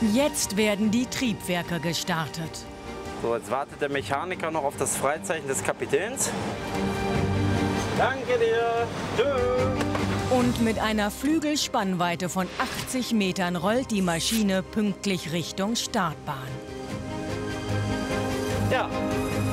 Jetzt werden die Triebwerke gestartet. So, jetzt wartet der Mechaniker noch auf das Freizeichen des Kapitäns. Danke dir. Tschüss. Und mit einer Flügelspannweite von 80 Metern rollt die Maschine pünktlich Richtung Startbahn. Ja,